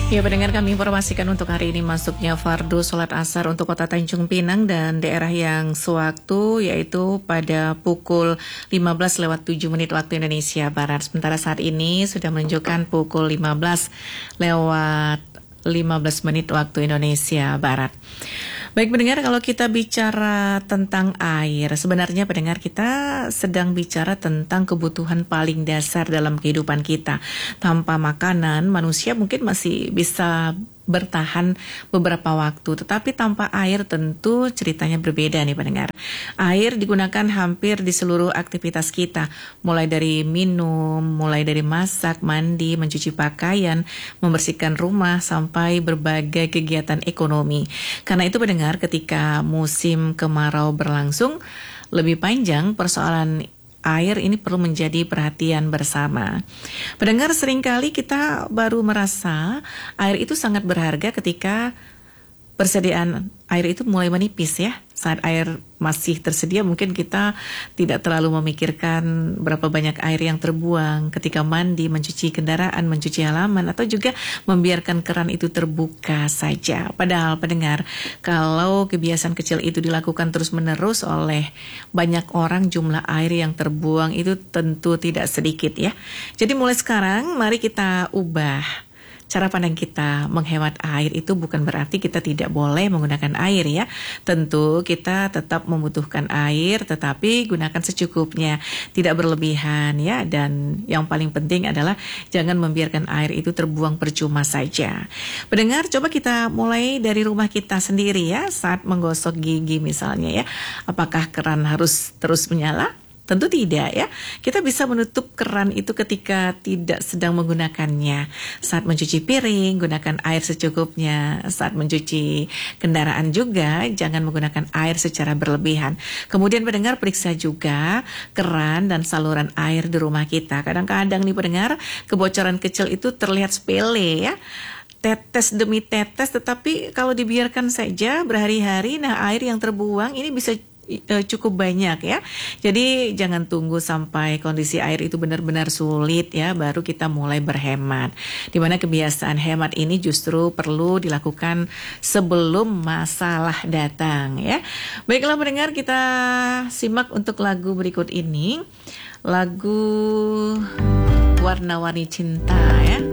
Ya, pendengar, kami informasikan untuk hari ini masuknya fardu sholat asar untuk kota Tanjung Pinang dan daerah yang sewaktu, yaitu pada pukul 15:07 waktu Indonesia Barat. Sementara saat ini sudah menunjukkan pukul 15:15 waktu Indonesia Barat. Baik pendengar, kalau kita bicara tentang air, sebenarnya pendengar, kita sedang bicara tentang kebutuhan paling dasar dalam kehidupan kita. Tanpa makanan, manusia mungkin masih bisa bertahan beberapa waktu, tetapi tanpa air tentu ceritanya berbeda nih pendengar. Air digunakan hampir di seluruh aktivitas kita, mulai dari minum, mulai dari masak, mandi, mencuci pakaian, membersihkan rumah, sampai berbagai kegiatan ekonomi. Karena itu pendengar, ketika musim kemarau berlangsung lebih panjang, persoalan air ini perlu menjadi perhatian bersama. Pendengar, seringkali kita baru merasa air itu sangat berharga ketika persediaan air itu mulai menipis ya. Saat air masih tersedia mungkin kita tidak terlalu memikirkan berapa banyak air yang terbuang ketika mandi, mencuci kendaraan, mencuci halaman, atau juga membiarkan keran itu terbuka saja. Padahal pendengar, kalau kebiasaan kecil itu dilakukan terus-menerus oleh banyak orang, jumlah air yang terbuang itu tentu tidak sedikit ya. Jadi mulai sekarang mari kita ubah cara pandang kita. Menghemat air itu bukan berarti kita tidak boleh menggunakan air ya. Tentu kita tetap membutuhkan air, tetapi gunakan secukupnya, tidak berlebihan ya. Dan yang paling penting adalah jangan membiarkan air itu terbuang percuma saja. Pendengar, coba kita mulai dari rumah kita sendiri ya. Saat menggosok gigi misalnya ya, apakah keran harus terus menyala? Tentu tidak ya. Kita bisa menutup keran itu ketika tidak sedang menggunakannya. Saat mencuci piring, gunakan air secukupnya. Saat mencuci kendaraan juga, jangan menggunakan air secara berlebihan. Kemudian pendengar, periksa juga keran dan saluran air di rumah kita. Kadang-kadang nih pendengar, kebocoran kecil itu terlihat sepele ya. Tetes demi tetes, tetapi kalau dibiarkan saja berhari-hari, nah air yang terbuang ini bisa cukup banyak ya. Jadi jangan tunggu sampai kondisi air itu benar-benar sulit ya, baru kita mulai berhemat. Dimana kebiasaan hemat ini justru perlu dilakukan sebelum masalah datang ya. Baiklah pendengar, kita simak untuk lagu berikut ini. Lagu Warna-Warni Cinta ya.